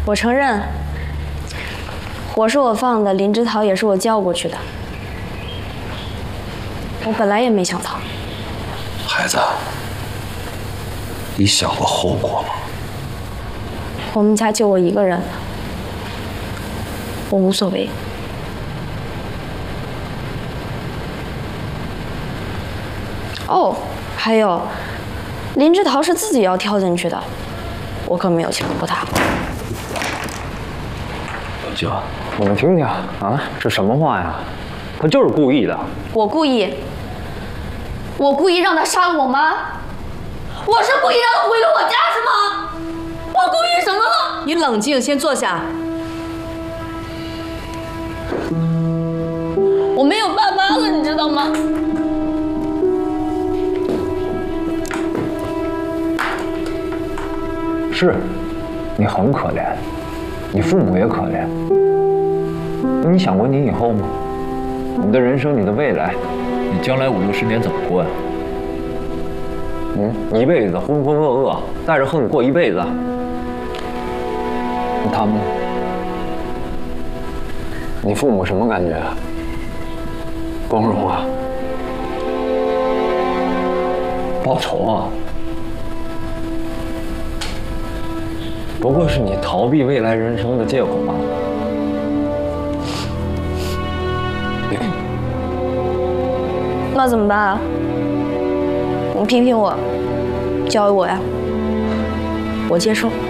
我承认，火是我放的，林之桃也是我叫过去的。我本来也没想逃。 孩子，你想过后果吗？ 我们家就我一个人，我无所谓。哦，还有，林之桃是自己要跳进去的，我可没有强迫他。 老舅， 你们听听啊，这什么话呀？他就是故意的。 我故意让他杀了我妈，我是故意让他毁了我家是吗？我故意什么了？ 你冷静，先坐下。 我没有爸妈了，你知道吗？ 是，你很可怜，你父母也可怜。你想过你以后吗？你的人生，你的未来， 你将来50、60年怎么过呀？ 一辈子浑浑噩噩，带着恨过一辈子。他们呢？你父母什么感觉啊？光荣啊？报仇啊？不过是你逃避未来人生的借口吗？ 那怎么办啊？你批评我，教育我呀，我接受。